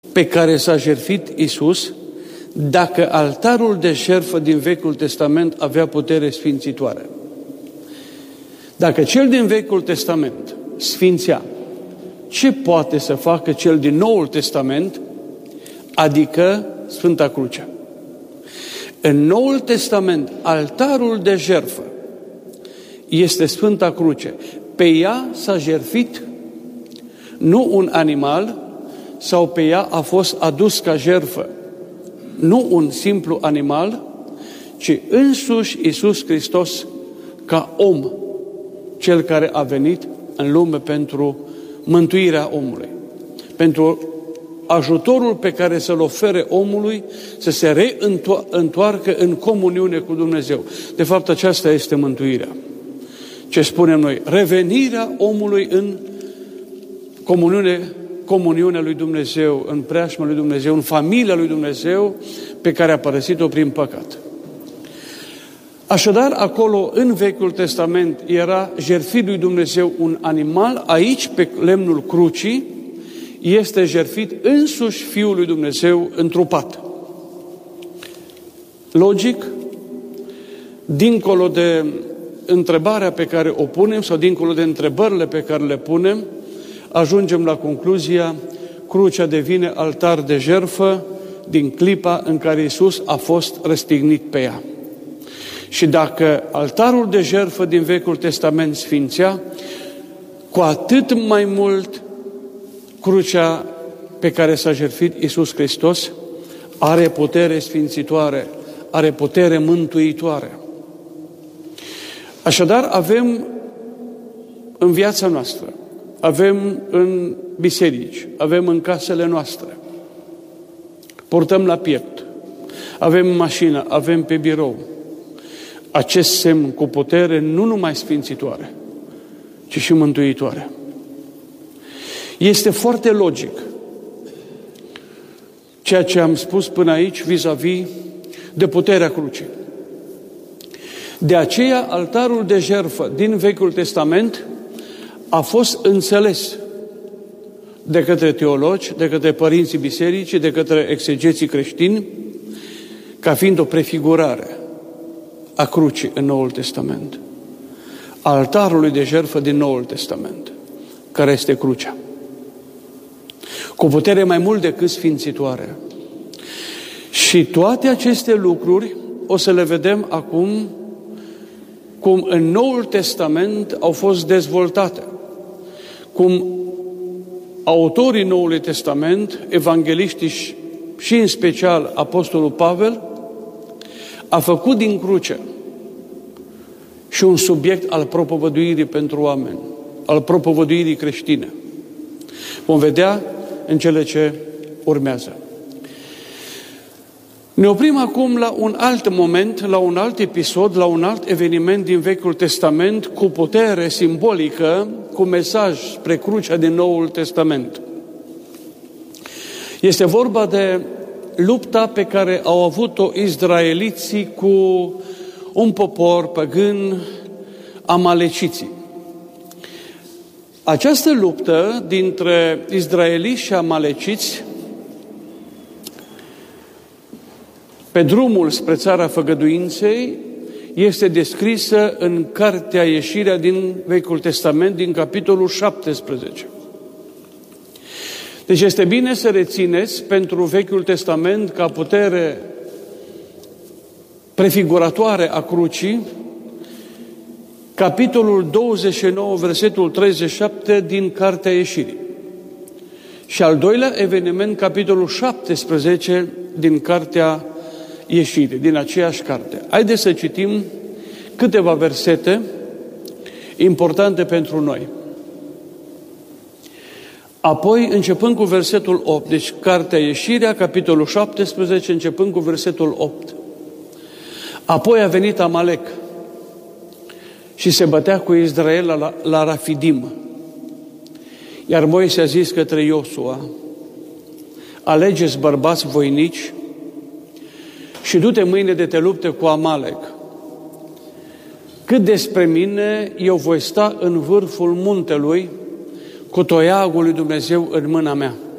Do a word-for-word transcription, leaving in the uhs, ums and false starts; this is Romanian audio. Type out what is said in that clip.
pe care s-a jertfit Iisus, dacă altarul de jertfă din Vechiul Testament avea putere sfințitoare. Dacă cel din Vechiul Testament sfințea, ce poate să facă cel din Noul Testament, adică Sfânta Cruce? În Noul Testament, altarul de jertfă este Sfânta Cruce. Pe ea s-a jertfit nu un animal, sau pe ea a fost adus ca jertfă nu un simplu animal, ci însuși Iisus Hristos ca om, cel care a venit în lume pentru mântuirea omului, pentru ajutorul pe care să-l ofere omului să se reîntoarcă în comuniune cu Dumnezeu. De fapt, aceasta este mântuirea. Ce spunem noi? Revenirea omului în comuniune, comuniunea lui Dumnezeu, în preajma lui Dumnezeu, în familia lui Dumnezeu pe care a părăsit-o prin păcat. Așadar, acolo, în Vechiul Testament, era jertfit lui Dumnezeu un animal, aici, pe lemnul crucii, este jertfit însuși Fiul lui Dumnezeu întrupat. Logic, dincolo de întrebarea pe care o punem, sau dincolo de întrebările pe care le punem, ajungem la concluzia: crucea devine altar de jertfă din clipa în care Iisus a fost răstignit pe ea. Și dacă altarul de jertfă din Vechiul Testament sfințea, cu atât mai mult crucea pe care s-a jertfit Iisus Hristos are putere sfințitoare, are putere mântuitoare. Așadar, avem în viața noastră, avem în biserici, avem în casele noastre, purtăm la piept, avem în mașină, avem pe birou, acest semn cu putere nu numai sfințitoare, ci și mântuitoare. Este foarte logic ceea ce am spus până aici vis-a-vis de puterea crucii. De aceea, altarul de jertfă din Vechiul Testament a fost înțeles de către teologi, de către părinții bisericii, de către exegeții creștini, ca fiind o prefigurare a crucii în Noul Testament. Altarului de jertfă din Noul Testament, care este crucea. Cu putere mai mult decât sfințitoare. Și toate aceste lucruri o să le vedem acum cum în Noul Testament au fost dezvoltate. Cum autorii Noului Testament, evangeliștii și în special Apostolul Pavel, a făcut din cruce și un subiect al propovăduirii pentru oameni, al propovăduirii creștine. Vom vedea în cele ce urmează. Ne oprim acum la un alt moment, la un alt episod, la un alt eveniment din Vechiul Testament cu putere simbolică, cu mesaj spre crucea din Noul Testament. Este vorba de lupta pe care au avut-o izraeliții cu un popor păgân, amaleciții. Această luptă dintre izraeliți și amaleciți, pe drumul spre țara făgăduinței, este descrisă în Cartea Ieșirea din Vechiul Testament, din capitolul șaptesprezece. Deci este bine să rețineți pentru Vechiul Testament, ca putere prefiguratoare a crucii, capitolul douăzeci și nouă, versetul treizeci și șapte din Cartea Ieșirii. Și al doilea eveniment, capitolul șaptesprezece din Cartea Ieșirii, din aceeași carte. Haideți să citim câteva versete importante pentru noi. Apoi, începând cu versetul opt, deci Cartea Ieșirea, capitolul șaptesprezece, începând cu versetul opt. Apoi a venit Amalec și se bătea cu Israel la, la Rafidim. Iar Moise a zis către Iosua: alegeți bărbați voinici și du-te mâine de te lupte cu Amalec. Cât despre mine, eu voi sta în vârful muntelui cu toiagul lui Dumnezeu în mâna mea.